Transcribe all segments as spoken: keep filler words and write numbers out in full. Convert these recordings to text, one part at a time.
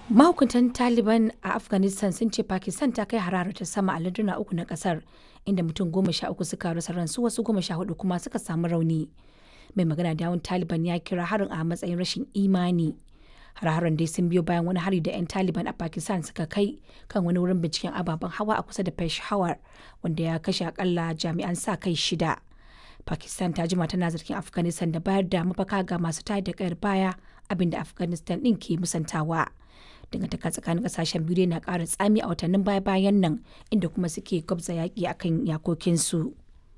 Mahukuntan Taliban a Afghanistan sun ce Pakistan ta kai hare-hare ta sama a larduna uku na kasar, inda mutum goma sha uku suka rasa ransu wasu goma sha hudu kuma suka samu rauni. Mai magana da yawun Taliban ya kira harin a matsayin rashin imani. Hare-haren dai sun biyo bayan wani hari da 'yan Taliban a Pakistan suka kai kan wani wurin binciken ababen hawa a kusa da Peshawar, wanda ya kashe akalla jami'an sa kai shida. Pakistan ta jima tana zargin Afghanistan da bayar da mafaka ga masu tayar da kayar baya, abinda Afghanistan din ke musantawa. Dangantaka tsakanin kasashen biyu na ƙara tsami a watannin baya-bayan nan, inda kuma suke gwabza yaƙi akan yakokinsu.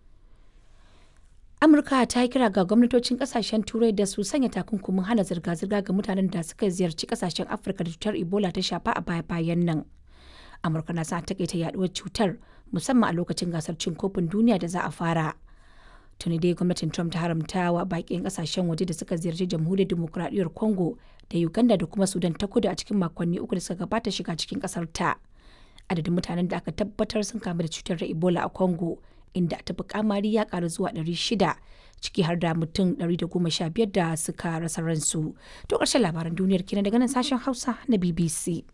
Amurka ta yi kira ga gwamnatocin kasashen Turai da su sanya takunkumin hana zirga-zirga ga mutanen da suka ziyarci kasashen Afirka da cutar Ebola ta shafa a baya-bayan nan. Amurka na sa takaita yaduwar cutar, musamman a lokacin gasar cin kofin duniya da za a fara. Tuni dai gwamnatin Trump ta haramta wa baƙin kasashen waje da suka ziyarci jamhuriyar demokuraɗiyyar Congo da Uganda da kuma Sudan ta kudu a cikin makonni uku da suka gabata shiga cikin ƙasar ta. Adadin mutanen da aka tabbatar sun kamu da cutar Ebola a Congo, inda ta fi kamari ya ƙaru zuwa ɗari shida, ciki har da mutum ɗari da goma sha biyar da suka rasa ransu. To ƙarshen labaran duniyar kenan daga nan sashen Hausa na B B C.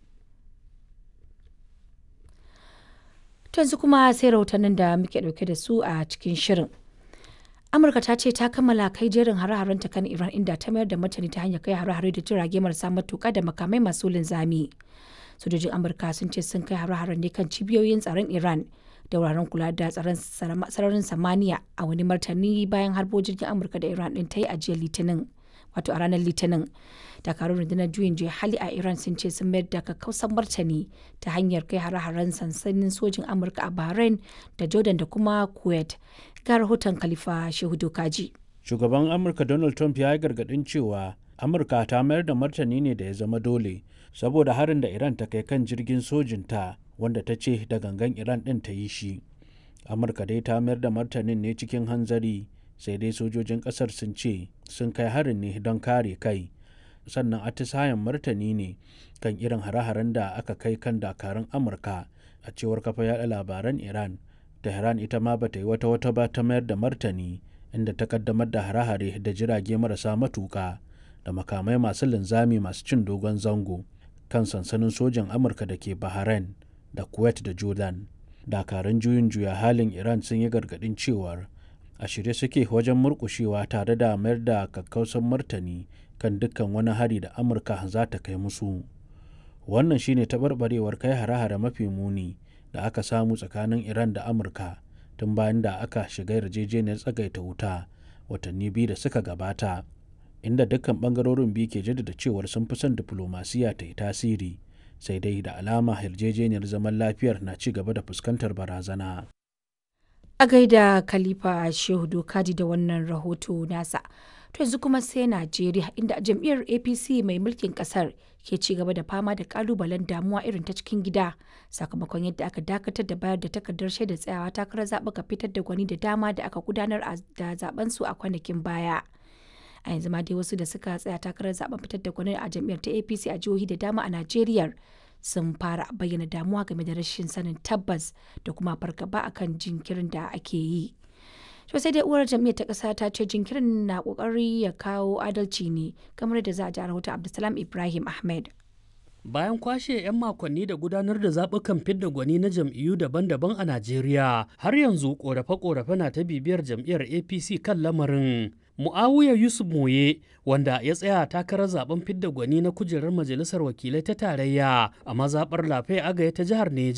To yanzu kuma sai rahotannin da muke ɗauke da su a cikin shirin. Amurka ta ce ta kammala kai jerin hare-haren ta kan Iran, inda ta mayar da martani ta hanyar kai hare-hare da jirage marasa matuƙa da makamai masu linzami. Sojojin Amurka sun ce sun kai hare-haren ne kan cibiyoyin tsaron Iran da wuraren kula da tsaron sararin samaniya a wani martani bayan harbo jirgin Amurka da Iran din ta yi a jiya Litinin, wato a ranar Litinin. Dakarun rundunar juyin juya hali a Iran sun ce sun mayar da kakkausan martani ta hanyar kai hare-haren sansanin sojin Amurka a Bahrain da Jordan da kuma Kuwait. Ga rahoton Khalifa Shehu Dokaji. Shugaban Amurka Donald Trump ya yi gargaɗin cewa Amurka ta mayar da martani ne da ya zama dole saboda harin da Iran ta kai kan jirgin sojinta, wanda ta ce da gangan Iran ɗin ta yi shi. Amurka dai ta mayar da martanin ne cikin hanzari, sai dai sojojin ƙasar sun ce sun kai harin ne don kare kai, sannan atisayen martani ne kan irin hare-haren da aka kai kan dakarun Amurka. A cewar kafa yaɗa labaran Iran, Tehran ita ma bata yi wata wata ba ta mayar da martani, inda ta kaddamar da hare-hare da jirage marasa matuƙa da makamai masu linzami masu cin dogon zango kan sansanin sojan Amurka da ke Bahrain da Kuwait da Jordan. Dakarun juyin juya halin Iran sun yi gargaɗin cewar a shirye suke wajen murƙushewa tare da mayar da kakkausan martani kan dukkan wani hari da Amurka za ta kai musu. Wannan shine taɓarɓarewar kai hare-hare mafi muni da aka samu tsakanin Iran da Amurka tun bayan da aka shiga yarjejeniyar tsagaita wuta watanni biyu da suka gabata, inda dukkan bangarorin biyu ke jaddada cewar sun fi son diflomasiya ta yi tasiri, sai dai da alama yarjejeniyar zaman lafiyar na ci gaba da fuskantar barazana. A gaida Khalifa Shehu Dokaji da wannan rahoto nasa. To yanzu kuma sai Najeriya, inda jam'iyyar A P C mai mulkin kasar ke ci gaba da fama da kalubalen damuwa irin ta cikin gida, sakamakon yadda aka dakatar da bayar da takardar shaidar tsayawa takarar zaɓuka fitar da gwani da dama da aka gudanar da zaben su a kwanakin baya. A yanzu ma dai wasu da suka tsaya takarar zaben fitar da gwani a jam'iyyar ta A P C a jihohi da dama a Najeriya sun fara bayyana damuwa game da rashin sanin tabbas da kuma fargaba akan jinkirin da ake yi. To sai dai uwar jam'iyyar ta ƙasa ta ce jinkirin na ƙoƙari ya kawo adalci ne, kamar da za a ji a rahoton Abdulsalam Ibrahim Ahmed. Bayan kwashe 'yan makonni da gudanar da zaɓukan fidda gwani na jam'iyyu daban-daban a Najeriya, har yanzu ƙorafe-ƙorafe na ta bibiyar jam'iyyar A P C kan lamarin. Mu'awiya Yusuf Moye, wanda ya tsaya takarar zaben fidda gwani na kujerar majalisar wakilai ta tarayya a mazaɓar Lafe Agaya ta jihar Neja,